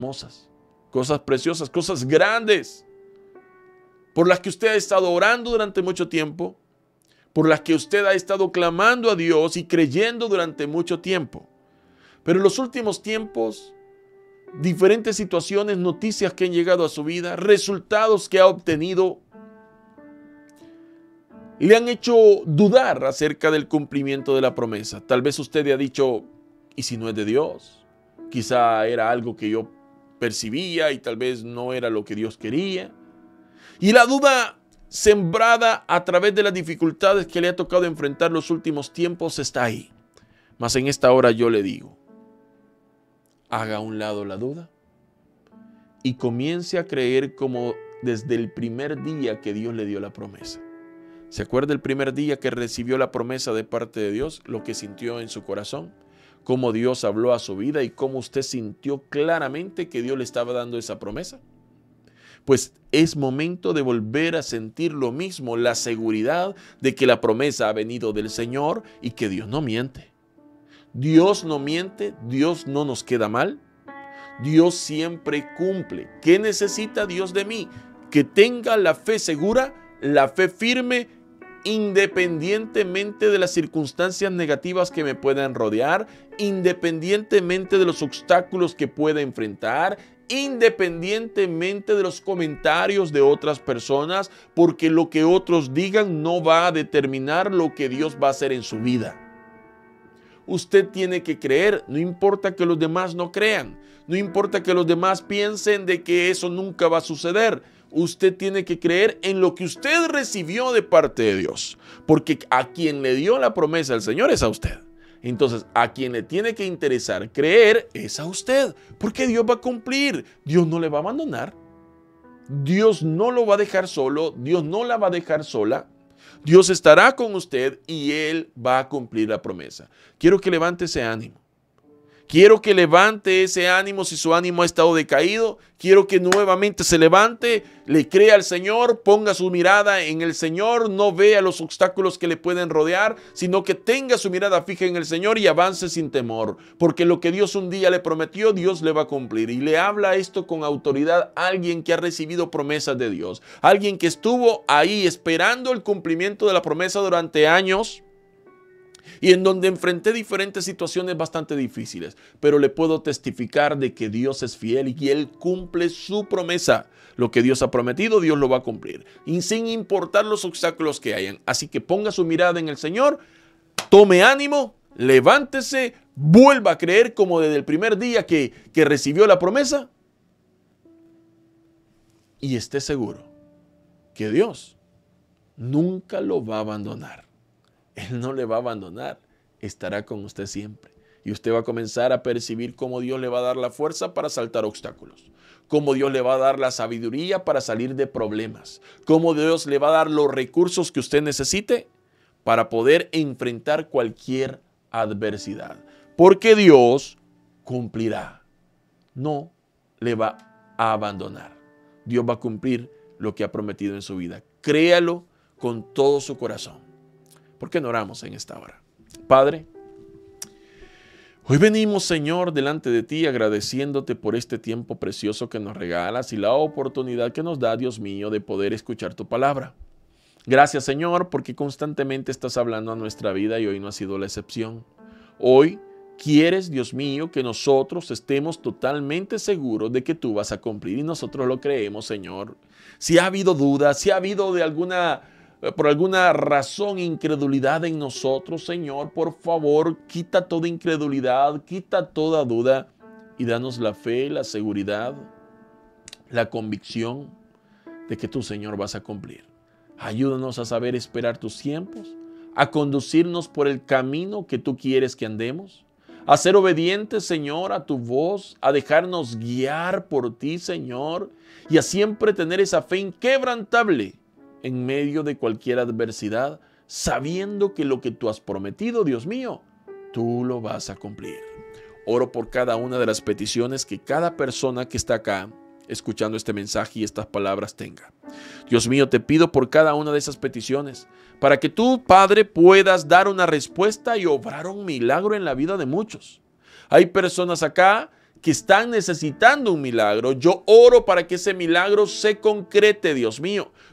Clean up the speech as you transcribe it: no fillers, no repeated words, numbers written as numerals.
hermosas, cosas preciosas, cosas grandes, por las que usted ha estado orando durante mucho tiempo, por las que usted ha estado clamando a Dios y creyendo durante mucho tiempo. Pero en los últimos tiempos, diferentes situaciones, noticias que han llegado a su vida, resultados que ha obtenido, le han hecho dudar acerca del cumplimiento de la promesa. Tal vez usted le ha dicho, ¿y si no es de Dios? Quizá era algo que yo percibía y tal vez no era lo que Dios quería. Y la duda sembrada a través de las dificultades que le ha tocado enfrentar los últimos tiempos está ahí. Mas en esta hora yo le digo, haga a un lado la duda y comience a creer como desde el primer día que Dios le dio la promesa. ¿Se acuerda el primer día que recibió la promesa de parte de Dios? Lo que sintió en su corazón, cómo Dios habló a su vida y cómo usted sintió claramente que Dios le estaba dando esa promesa. Pues es momento de volver a sentir lo mismo, la seguridad de que la promesa ha venido del Señor y que Dios no miente. Dios no miente, Dios no nos queda mal, Dios siempre cumple. ¿Qué necesita Dios de mí? Que tenga la fe segura, la fe firme, independientemente de las circunstancias negativas que me puedan rodear, independientemente de los obstáculos que pueda enfrentar, independientemente de los comentarios de otras personas, porque lo que otros digan no va a determinar lo que Dios va a hacer en su vida. Usted tiene que creer, no importa que los demás no crean, no importa que los demás piensen de que eso nunca va a suceder. Usted tiene que creer en lo que usted recibió de parte de Dios, porque a quien le dio la promesa el Señor es a usted. Entonces, a quien le tiene que interesar creer es a usted, porque Dios va a cumplir, Dios no le va a abandonar, Dios no lo va a dejar solo, Dios no la va a dejar sola. Dios estará con usted y Él va a cumplir la promesa. Quiero que levante ese ánimo. Quiero que levante ese ánimo si su ánimo ha estado decaído. Quiero que nuevamente se levante, le crea al Señor, ponga su mirada en el Señor, no vea los obstáculos que le pueden rodear, sino que tenga su mirada fija en el Señor y avance sin temor. Porque lo que Dios un día le prometió, Dios le va a cumplir. Y le habla esto con autoridad a alguien que ha recibido promesas de Dios. Alguien que estuvo ahí esperando el cumplimiento de la promesa durante años, y en donde enfrenté diferentes situaciones bastante difíciles, pero le puedo testificar de que Dios es fiel y Él cumple su promesa. Lo que Dios ha prometido, Dios lo va a cumplir, y sin importar los obstáculos que hayan. Así que ponga su mirada en el Señor, tome ánimo, levántese, vuelva a creer como desde el primer día que recibió la promesa, y esté seguro que Dios nunca lo va a abandonar. Él no le va a abandonar, estará con usted siempre. Y usted va a comenzar a percibir cómo Dios le va a dar la fuerza para saltar obstáculos, cómo Dios le va a dar la sabiduría para salir de problemas, cómo Dios le va a dar los recursos que usted necesite para poder enfrentar cualquier adversidad. Porque Dios cumplirá, no le va a abandonar. Dios va a cumplir lo que ha prometido en su vida. Créalo con todo su corazón. ¿Por qué no oramos en esta hora? Padre, hoy venimos, Señor, delante de ti agradeciéndote por este tiempo precioso que nos regalas y la oportunidad que nos da, Dios mío, de poder escuchar tu palabra. Gracias, Señor, porque constantemente estás hablando a nuestra vida y hoy no ha sido la excepción. Hoy quieres, Dios mío, que nosotros estemos totalmente seguros de que tú vas a cumplir y nosotros lo creemos, Señor. Si ha habido dudas, si ha habido por alguna razón incredulidad en nosotros, Señor, por favor, quita toda incredulidad, quita toda duda y danos la fe, la seguridad, la convicción de que tú, Señor, vas a cumplir. Ayúdanos a saber esperar tus tiempos, a conducirnos por el camino que tú quieres que andemos, a ser obedientes, Señor, a tu voz, a dejarnos guiar por ti, Señor, y a siempre tener esa fe inquebrantable en medio de cualquier adversidad, sabiendo que lo que tú has prometido, Dios mío, tú lo vas a cumplir. Oro por cada una de las peticiones que cada persona que está acá escuchando este mensaje y estas palabras tenga. Dios mío, te pido por cada una de esas peticiones, para que tú, Padre, puedas dar una respuesta y obrar un milagro en la vida de muchos. Hay personas acá que están necesitando un milagro, yo oro para que ese milagro se concrete, Dios mío.